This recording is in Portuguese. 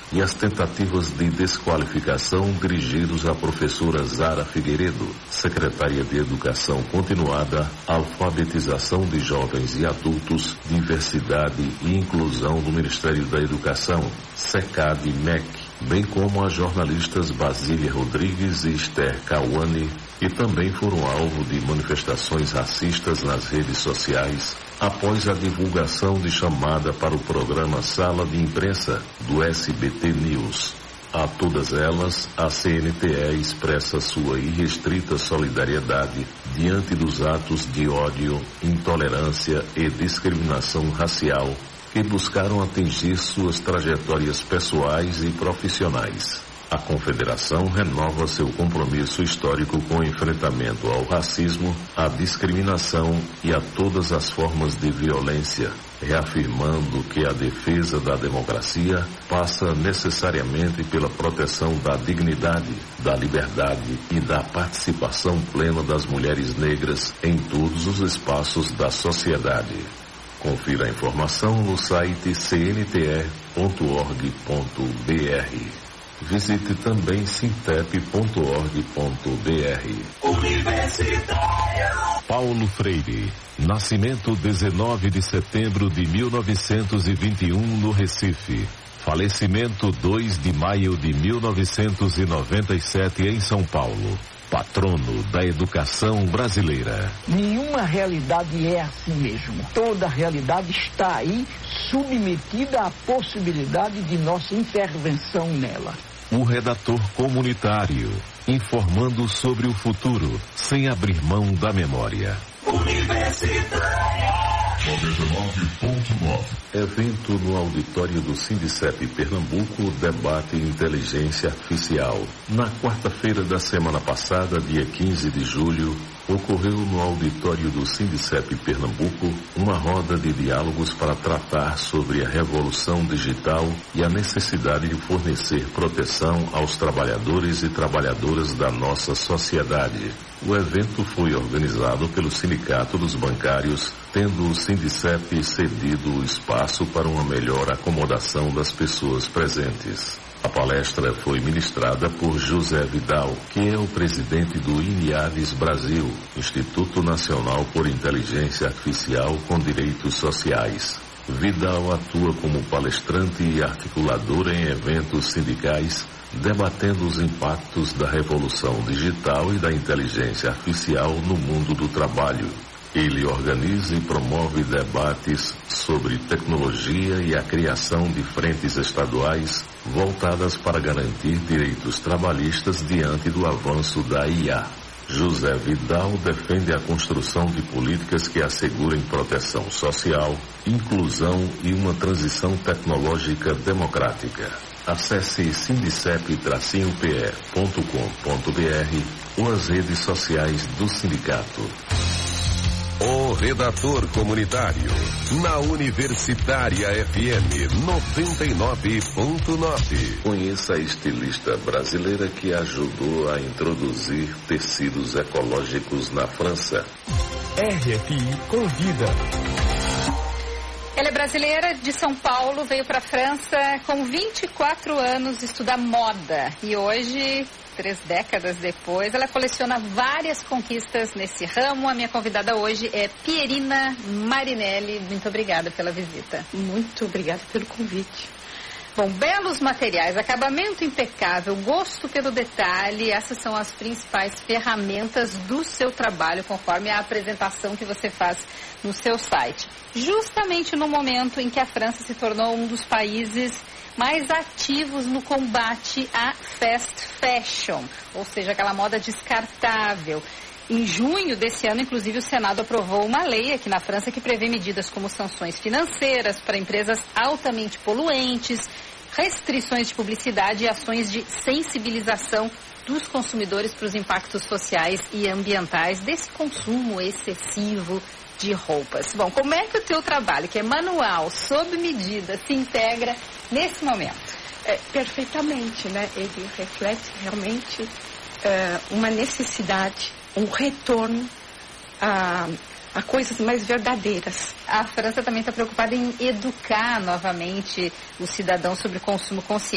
e as tentativas de desqualificação dirigidos à professora Zara Figueiredo, secretária de Educação Continuada, Alfabetização de Jovens e Adultos, Diversidade e Inclusão do Ministério da Educação, SECAD-MEC, bem como as jornalistas Basília Rodrigues e Esther Cauane, e também foram alvo de manifestações racistas nas redes sociais após a divulgação de chamada para o programa Sala de Imprensa do SBT News. A todas elas, a CNTE expressa sua irrestrita solidariedade diante dos atos de ódio, intolerância e discriminação racial que buscaram atingir suas trajetórias pessoais e profissionais. A Confederação renova seu compromisso histórico com o enfrentamento ao racismo, à discriminação e a todas as formas de violência, reafirmando que a defesa da democracia passa necessariamente pela proteção da dignidade, da liberdade e da participação plena das mulheres negras em todos os espaços da sociedade. Confira a informação no site cnte.org.br. Visite também sintep.org.br. Universitário Paulo Freire. Nascimento 19 de setembro de 1921 no Recife. Falecimento 2 de maio de 1997 em São Paulo. Patrono da educação brasileira. Nenhuma realidade é assim mesmo. Toda realidade está aí, submetida à possibilidade de nossa intervenção nela. O redator comunitário, informando sobre o futuro, sem abrir mão da memória. Universitária 99.9. Evento no auditório do Sindicep Pernambuco, debate inteligência artificial. Na quarta-feira da semana passada, dia 15 de julho, ocorreu no auditório do Sindicep Pernambuco uma roda de diálogos para tratar sobre a revolução digital e a necessidade de fornecer proteção aos trabalhadores e trabalhadoras da nossa sociedade. O evento foi organizado pelo Sindicato dos Bancários, tendo o Sindicep cedido o espaço para uma melhor acomodação das pessoas presentes. A palestra foi ministrada por José Vidal, que é o presidente do INIADES Brasil, Instituto Nacional por Inteligência Artificial com Direitos Sociais. Vidal atua como palestrante e articulador em eventos sindicais, debatendo os impactos da revolução digital e da inteligência artificial no mundo do trabalho. Ele organiza e promove debates sobre tecnologia e a criação de frentes estaduais voltadas para garantir direitos trabalhistas diante do avanço da IA. José Vidal defende a construção de políticas que assegurem proteção social, inclusão e uma transição tecnológica democrática. Acesse sindicep-pe.com.br ou as redes sociais do sindicato. O redator comunitário, na Universitária FM 99.9. Conheça a estilista brasileira que ajudou a introduzir tecidos ecológicos na França. RFI convida. Ela é brasileira, de São Paulo, veio para a França com 24 anos estudar moda e hoje, 3 décadas depois, ela coleciona várias conquistas nesse ramo. A minha convidada hoje é Pierina Marinelli. Muito obrigada pela visita. Muito obrigada pelo convite. Bom, belos materiais, acabamento impecável, gosto pelo detalhe, essas são as principais ferramentas do seu trabalho, conforme a apresentação que você faz no seu site. Justamente no momento em que a França se tornou um dos países mais ativos no combate à fast fashion, ou seja, aquela moda descartável. Em junho desse ano, inclusive, o Senado aprovou uma lei aqui na França que prevê medidas como sanções financeiras para empresas altamente poluentes, restrições de publicidade e ações de sensibilização dos consumidores para os impactos sociais e ambientais desse consumo excessivo de roupas. Bom, como é que o teu trabalho, que é manual, sob medida, se integra nesse momento? Perfeitamente, né? Ele reflete realmente uma necessidade, um retorno a coisas mais verdadeiras. A França também está preocupada em educar novamente o cidadão sobre consumo consciente.